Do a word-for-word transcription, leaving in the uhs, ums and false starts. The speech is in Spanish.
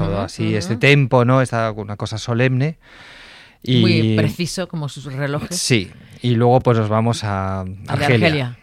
todo Ujú, así, ujú. este tempo, ¿no? Esta una cosa solemne. Y, Muy preciso como sus relojes. sí, y luego pues nos vamos a A de Argelia. Argelia.